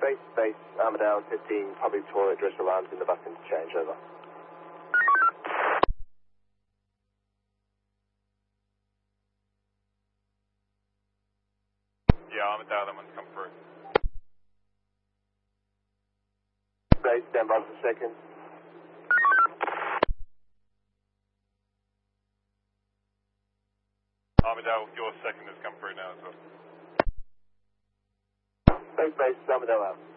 Base, Armadale 15, public toilet dress alarms in the bus interchange, over. Yeah, Armadale, that one's come through. Base, stand by for a second. Armadale, your second has come through now as well. Base, Armadale out.